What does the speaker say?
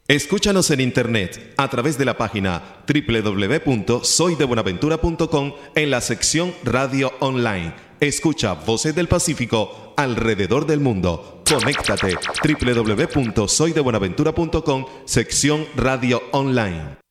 Escúchanos en internet a través de la página www.soydebuenaventura.com en la sección Radio Online. Escucha Voces del Pacífico alrededor del mundo. Conéctate www.soydebuenaventura.com sección Radio Online.